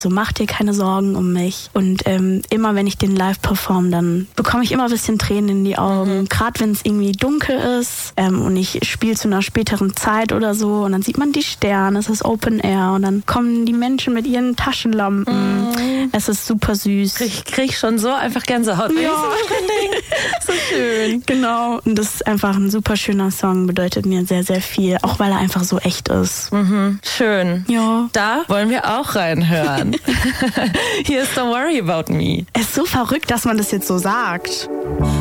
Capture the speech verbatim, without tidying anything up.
So, mach dir keine Sorgen um mich. Und ähm, immer wenn ich den live performe, dann bekomme ich immer ein bisschen Tränen in die Augen. Mhm. Gerade wenn es irgendwie dunkel ist ähm, und ich spiele zu einer späteren Zeit oder so und dann sieht man die Sterne, es ist Open Air und dann kommen die Menschen mit ihren Taschenlampen. Mhm. Es ist super süß. Ich krieg schon so einfach Gänsehaut. Ja. So schön. Genau. Und das ist einfach ein super schöner Song, bedeutet mir sehr, sehr viel. Auch weil er einfach so echt ist. Mhm. Schön. Ja. Da wollen wir auch reinhören. Hier ist Don't Worry About Me. Es ist so verrückt, dass man das jetzt so sagt.